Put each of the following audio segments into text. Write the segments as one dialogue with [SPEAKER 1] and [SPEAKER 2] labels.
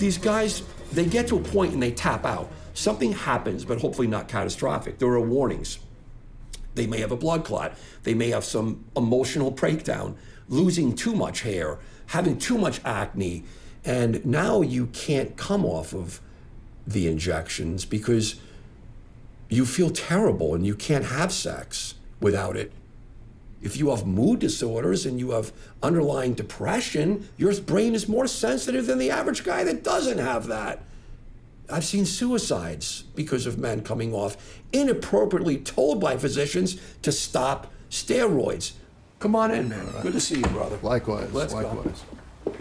[SPEAKER 1] These guys, they get to a point and they tap out. Something happens, but hopefully not catastrophic. There are warnings. They may have a blood clot. They may have some emotional breakdown, losing too much hair, having too much acne. And now you can't come off of the injections because you feel terrible and you can't have sex without it. If you have mood disorders and you have underlying depression, your brain is more sensitive than the average guy that doesn't have that. I've seen suicides because of men coming off, inappropriately told by physicians to stop steroids. Come on in, man. Good to see you, brother.
[SPEAKER 2] Likewise.
[SPEAKER 1] Let's
[SPEAKER 2] likewise.
[SPEAKER 1] go.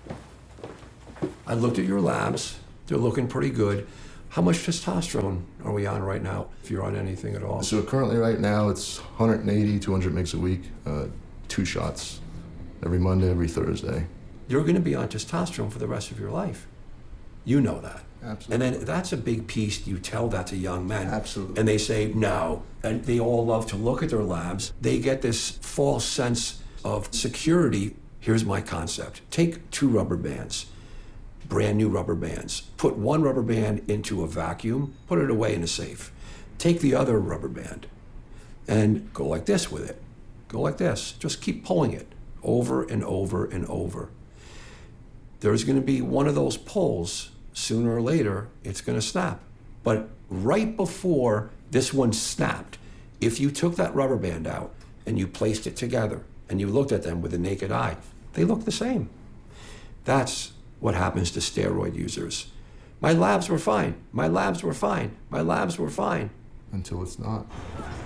[SPEAKER 1] I looked at your labs. They're looking pretty good. How much testosterone are we on right now, if you're on anything at all?
[SPEAKER 2] So currently right now it's 180, 200 mgs a week, 2 shots every Monday, every Thursday.
[SPEAKER 1] You're going to be on testosterone for the rest of your life. You know that.
[SPEAKER 2] Absolutely.
[SPEAKER 1] And then that's a big piece. You tell that to young men.
[SPEAKER 2] Absolutely.
[SPEAKER 1] And they say no. And they all love to look at their labs. They get this false sense of security. Here's my concept. Take 2 rubber bands, brand new rubber bands. Put one rubber band into a vacuum, put it away in a safe. Take the other rubber band and go like this with it. Go like this. Just keep pulling it over and over and over. There's going to be one of those pulls. Sooner or later, it's going to snap. But right before this one snapped, if you took that rubber band out and you placed it together and you looked at them with the naked eye, they look the same. That's what happens to steroid users. My labs were fine. My labs were fine. My labs were fine.
[SPEAKER 2] Until it's not.